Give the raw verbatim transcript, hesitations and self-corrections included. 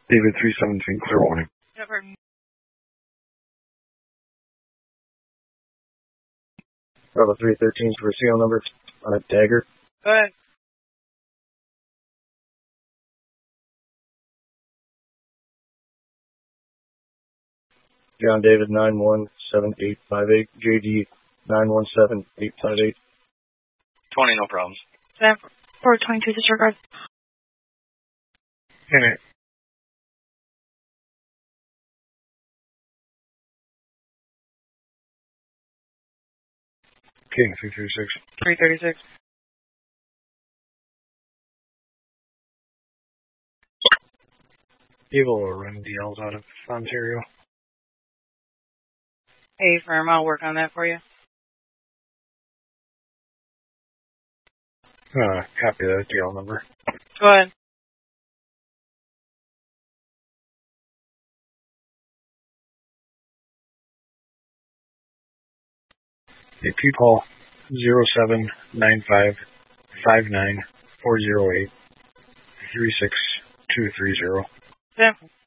David three seventeen, clear warning. Never. Bravo three thirteen for a serial number, uh, Dagger. Go ahead. John David nine one seven eight five eight, J D nine one seven eight five eight. twenty, no problems. Seven four twenty-two, disregard. In it. King three thirty-six. three thirty-six. Evil will run D Ls out of Ontario. Hey, firm, I'll work on that for you. Uh, copy that D L number. Go ahead. A people zero seven nine five five nine four zero eight three six two three zero. Seven